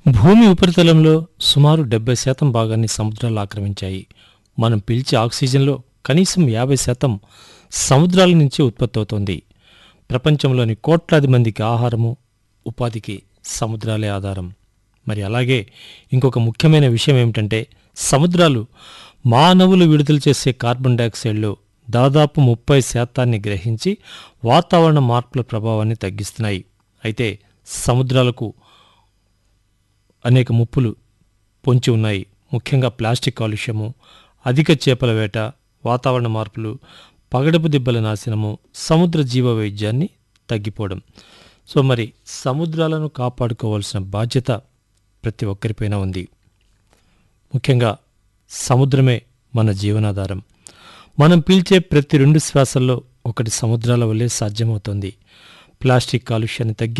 భూమి ఉపరితలంలో సుమారు 70% భాగాన్ని సముద్రాలు ఆక్రమించాయి. మనం పీల్చే ఆక్సిజన్లో కనీసం 50% సముద్రాల నుంచి ఉత్పత్తవుతోంది. ప్రపంచంలోని కోట్లాది మందికి ఆహారము, ఉపాధికి సముద్రాలే ఆధారం. మరి అలాగే ఇంకొక ముఖ్యమైన విషయం ఏమిటంటే సముద్రాలు మానవులు విడుదల చేసే కార్బన్ డయాక్సైడ్లో దాదాపు 30% గ్రహించి వాతావరణ మార్పుల ప్రభావాన్ని తగ్గిస్తున్నాయి. అయితే సముద్రాలకు అనేక ముప్పులు పొంచి ఉన్నాయి. ముఖ్యంగా ప్లాస్టిక్ కాలుష్యము, అధిక చేపల వేట, వాతావరణ మార్పులు, పగడపు దిబ్బల నాశనము, సముద్ర జీవ వైవిధ్యాన్ని తగ్గిపోవడం. సో మరి సముద్రాలను కాపాడుకోవాల్సిన బాధ్యత ప్రతి ఒక్కరిపైన ఉంది. ముఖ్యంగా సముద్రమే మన జీవనాధారం. మనం పీల్చే ప్రతి 2 శ్వాసల్లో ఒకటి సముద్రాల వల్లే సాధ్యమవుతుంది. ప్లాస్టిక్ కాలుష్యాన్ని